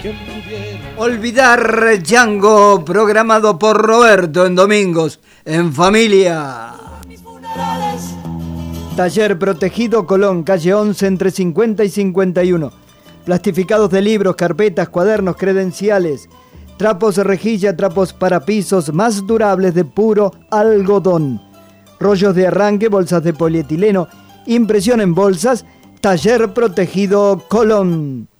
Olvidar Django, programado por Roberto en domingos, en familia. Taller Protegido Colón, calle 11, entre 50 y 51. Plastificados de libros, carpetas, cuadernos, credenciales, trapos de rejilla, trapos para pisos más durables de puro algodón, rollos de arranque, bolsas de polietileno, impresión en bolsas. Taller Protegido Colón.